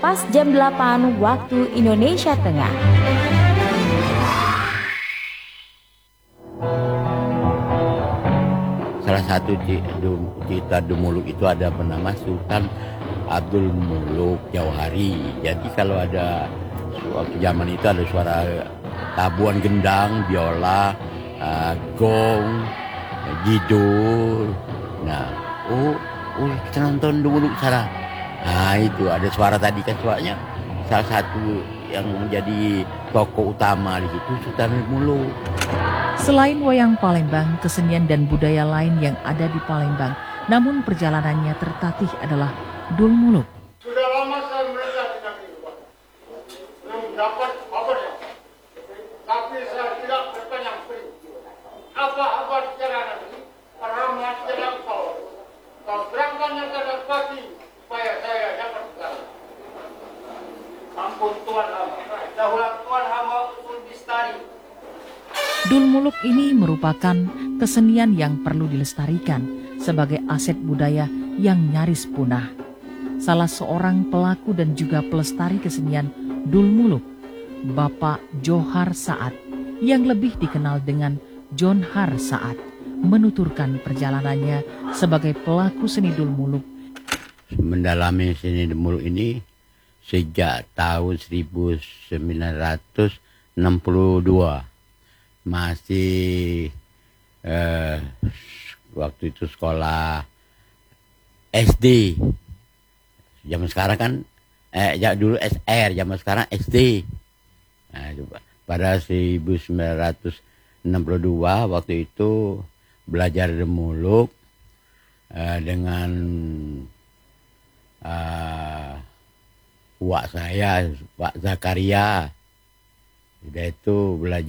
pas jam 8 waktu Indonesia Tengah. Salah satu cerita Dumuluk itu ada bernama Sultan Abdul Muluk Jauhari. Jadi kalau ada waktu zaman itu ada suara tabuhan gendang, biola, gong, gidur. Nah, kita nonton Dumuluk sana. Nah itu ada suara tadi kan suaranya salah satu yang menjadi tokoh utama di situ Sultan Muluk. Selain wayang Palembang, kesenian dan budaya lain yang ada di Palembang, namun perjalanannya tertatih adalah Dul Muluk. Sudah lama saya melihat di negeri luar. Belum dapat kabarnya. Tapi saya tidak bertanya beri. Apa kabar secara negeri? Karena tidak tahu. Kalau berangkatnya pada pagi, supaya saya dapat berangkat. Ampun Tuhan hamba. Daulat Tuhan hamba usul bistari. Dul Muluk ini merupakan kesenian yang perlu dilestarikan sebagai aset budaya yang nyaris punah. Salah seorang pelaku dan juga pelestari kesenian Dul Muluk, Bapak Johar Saad, yang lebih dikenal dengan John Har Saad, menuturkan perjalanannya sebagai pelaku seni Dul Muluk. Mendalami seni Dul Muluk ini sejak tahun 1962. Masih waktu itu sekolah SD. Zaman sekarang kan dulu SR, zaman sekarang SD. Nah, pada 1962 waktu itu belajar Demuluk dengan uak saya, Pak Zakaria. Sudah itu belajar